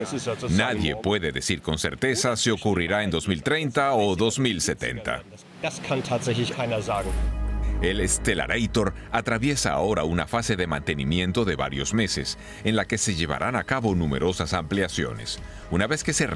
Nadie puede decir con certeza si ocurrirá en 2030 o 2070. El Stellarator atraviesa ahora una fase de mantenimiento de varios meses, en la que se llevarán a cabo numerosas ampliaciones. Una vez que se